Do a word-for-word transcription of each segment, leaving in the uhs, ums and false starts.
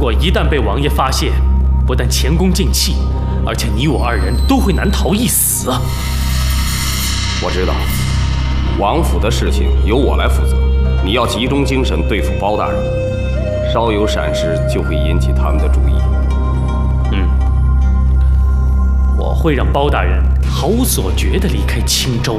果一旦被王爷发现，不但前功尽弃，而且你我二人都会难逃一死啊！ 我知道，王府的事情由我来负责，你要集中精神对付包大人，稍有闪失就会引起他们的注意。 嗯，我会让包大人毫无所觉地离开青州。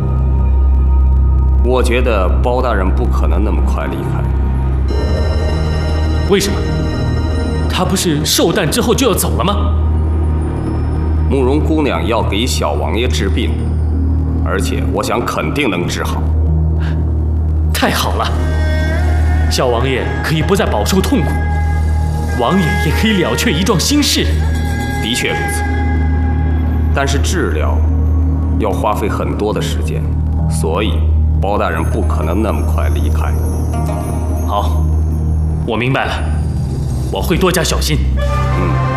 我觉得包大人不可能那么快离开。 为什么？他不是寿诞之后就要走了吗？ 慕容姑娘要给小王爷治病，而且我想肯定能治好。 太好了，小王爷可以不再饱受痛苦，王爷也可以了却一桩心事。 的确如此，但是治疗要花费很多的时间，所以包大人不可能那么快离开。 好，我明白了，我会多加小心。 嗯。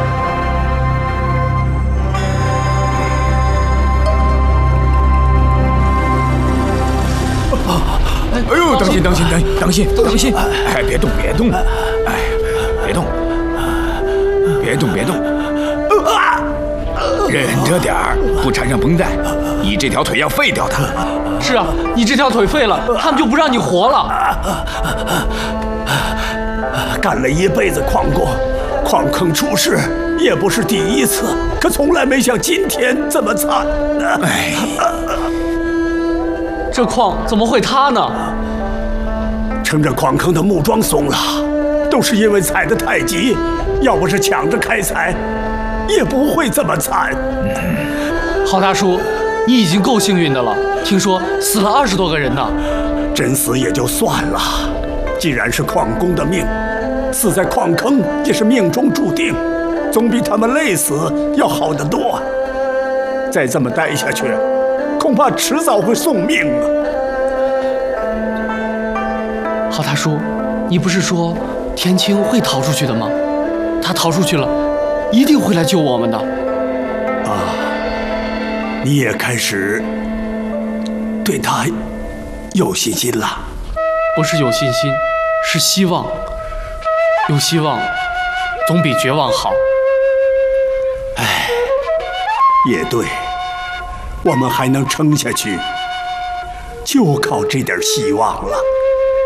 哎呦，当心当心当心当心当心！哎，别动别动！哎，别动，别动别动！忍着点儿，不缠上绷带，你这条腿要废掉它。 是啊，你这条腿废了，他们就不让你活了。 干了一辈子矿工，矿坑出事也不是第一次，可从来没像今天这么惨呢。 哎， 这矿怎么会塌呢？ 撑着矿坑的木桩松了，都是因为踩得太急，要不是抢着开采，也不会这么惨。 郝大叔，你已经够幸运的了，听说死了二十多个人呢。 真死也就算了，既然是矿工的命，死在矿坑也是命中注定，总比他们累死要好得多。再这么待下去，恐怕迟早会送命啊！ 郝大叔，你不是说田青会逃出去的吗？他逃出去了，一定会来救我们的。 啊，你也开始对他有信心了？ 不是有信心，是希望。有希望，总比绝望好。 哎，也对，我们还能撑下去，就靠这点希望了。